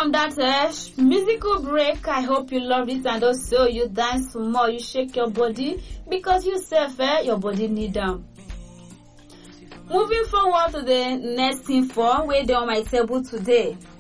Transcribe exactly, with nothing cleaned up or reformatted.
from that uh, musical break, I hope you love it and also you dance more, you shake your body because you self, eh, your body need them. Moving forward to the next info, where they on my table today.